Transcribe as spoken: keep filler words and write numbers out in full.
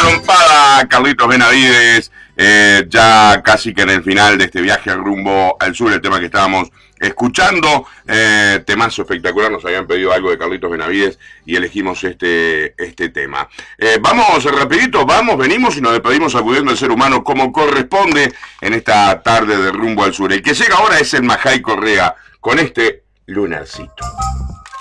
trompada, Carlitos Benavides, eh, ya casi que en el final de este viaje al rumbo al sur, el tema que estábamos escuchando, eh, temazo espectacular, nos habían pedido algo de Carlitos Benavides y elegimos este, este tema. Eh, vamos rapidito, vamos, venimos y nos despedimos sacudiendo al ser humano como corresponde en esta tarde de rumbo al sur. El que llega ahora es el Majay Correa con este Lunarcito.